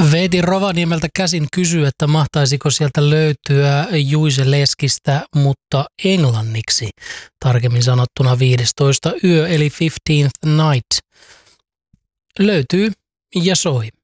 Veeti Rovaniemeltä käsin kysyy, että mahtaisiko sieltä löytyä Juise Leskistä, mutta englanniksi. Tarkemmin sanottuna 15 yö eli 15th night. Löytyy ja soi.